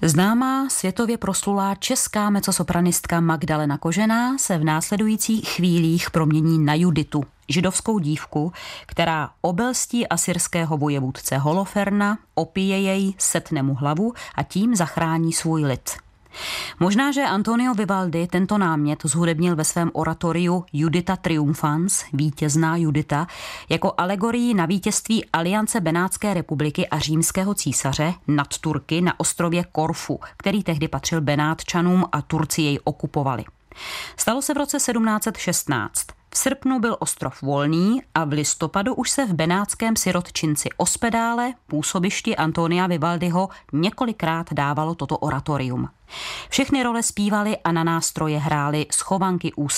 Známá světově proslulá česká mezzosopranistka Magdalena Kožená se v následujících chvílích promění na Juditu, židovskou dívku, která obelstí asyrského vojevůdce Holoferna, opije jej, setne mu hlavu a tím zachrání svůj lid. Možná, že Antonio Vivaldi tento námět zhudebnil ve svém oratoriu Judita Triumphans, vítězná Judita, jako alegorii na vítězství Aliance Benátské republiky a římského císaře nad Turky na ostrově Korfu, který tehdy patřil Benátčanům a Turci jej okupovali. Stalo se v roce 1716. V srpnu byl ostrov volný a v listopadu už se v benátském sirotčinci Ospedále, působišti Antonia Vivaldiho, několikrát dávalo toto oratorium. Všechny role zpívali a na nástroje hráli schovanky ústní